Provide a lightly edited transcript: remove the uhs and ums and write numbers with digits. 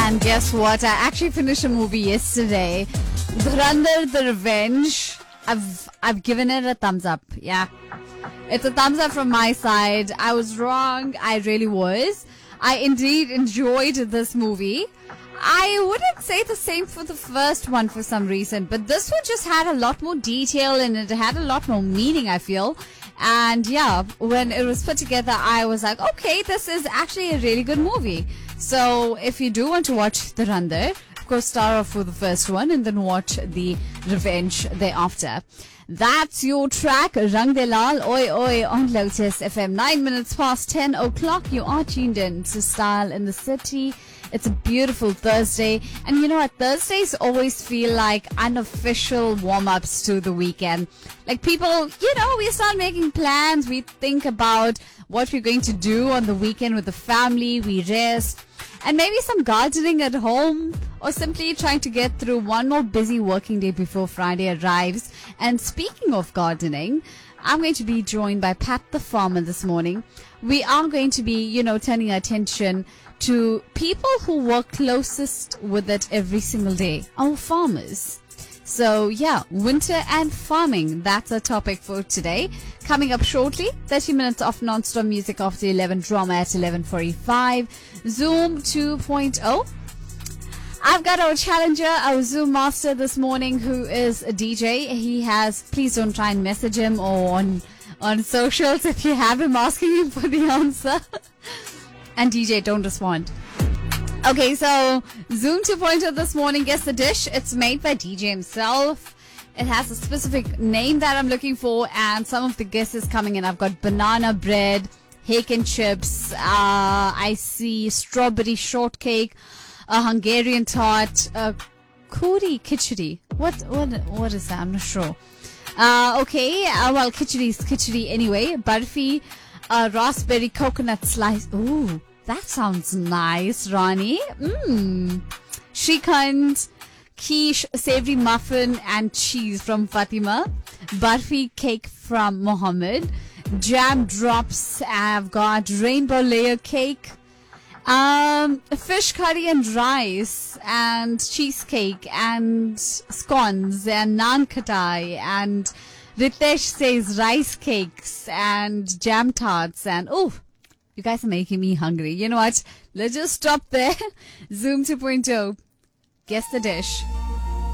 And guess what? I actually finished a movie yesterday. Dhurandhar The Revenge. I've given it a thumbs up. Yeah. It's a thumbs up from my side. I was wrong. I really was. I indeed enjoyed this movie. I wouldn't say the same for the first one for some reason, but this one just had a lot more detail and it had a lot more meaning, I feel. And yeah, when it was put together, I was like, okay, this is actually a really good movie. So if you do want to watch Dhurandhar, of course, start off with the first one and then watch The Revenge thereafter. That's your track, Rang De Lal, Oi Oi on Lotus FM. 9 minutes past 10 o'clock. You are tuned in to Style in the City. It's a beautiful Thursday. And you know what? Thursdays always feel like unofficial warm-ups to the weekend. Like people, we start making plans. We think about what we're going to do on the weekend with the family. We rest. And maybe some gardening at home, or simply trying to get through one more busy working day before Friday arrives. And speaking of gardening, I'm going to be joined by Pat the Farmer this morning. We are going to be, turning our attention to people who work closest with it every single day, our farmers. So yeah, winter and farming, that's our topic for today. Coming up shortly, 30 minutes of non-stop music after 11, drama at 11:45, Zoom 2.0. I've got our challenger, our Zoom master this morning, who is a DJ. He has, please don't try and message him or on socials if you have him asking him for the answer. And DJ, don't respond. Okay, so Zoom 2.0 this morning, guess the dish. It's made by DJ himself. It has a specific name that I'm looking for, and some of the guesses coming in. I've got banana bread, hake and chips. I see strawberry shortcake, a Hungarian tart, kuri khichdi. What is that? I'm not sure. Okay, well, khichdi is khichdi anyway. Barfi, raspberry coconut slice. Ooh. That sounds nice, Rani. Shrikhand, quiche, savory muffin and cheese from Fatima. Barfi cake from Mohammed. Jam drops. I've got rainbow layer cake. Fish curry and rice and cheesecake and scones and naan khatai, and Ritesh says rice cakes and jam tarts and you guys are making me hungry. You know what? Let's just stop there. Zoom 2.0. Guess the dish.